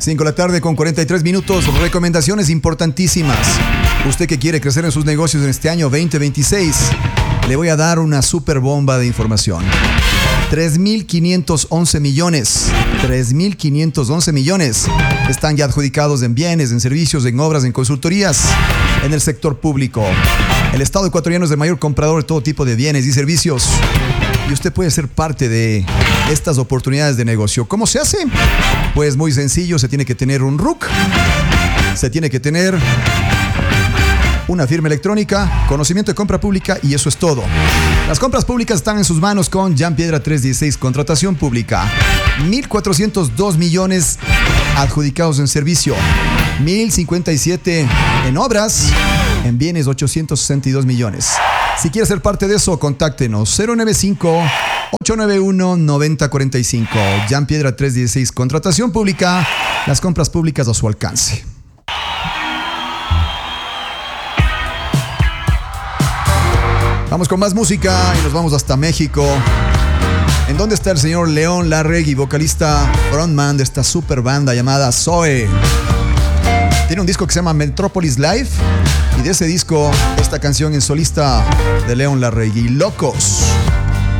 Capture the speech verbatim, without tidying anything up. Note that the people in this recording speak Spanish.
cinco de la tarde con cuarenta y tres minutos. Recomendaciones importantísimas. Usted que quiere crecer en sus negocios en este año veinte veintiséis, le voy a dar una super bomba de información. tres mil quinientos once millones. tres mil quinientos once millones están ya adjudicados en bienes, en servicios, en obras, en consultorías, en el sector público. El Estado ecuatoriano es el mayor comprador de todo tipo de bienes y servicios. Y usted puede ser parte de estas oportunidades de negocio. ¿Cómo se hace? Pues muy sencillo, se tiene que tener un R U C, se tiene que tener una firma electrónica, conocimiento de compra pública y eso es todo. Las compras públicas están en sus manos con Jan Piedra trescientos dieciséis, contratación pública. mil cuatrocientos dos millones adjudicados en servicio, mil cincuenta y siete en obras, en bienes ochocientos sesenta y dos millones. Si quiere ser parte de eso, contáctenos cero nueve cinco, ocho nueve uno, nueve cero cuatro cinco. Jan Piedra trescientos dieciséis, contratación pública, las compras públicas a su alcance. Vamos con más música y nos vamos hasta México. ¿En dónde está el señor León Larregui, vocalista frontman de esta super banda llamada Zoe? Tiene un disco que se llama Metropolis Live y de ese disco esta canción en solista de León Larregui, Locos.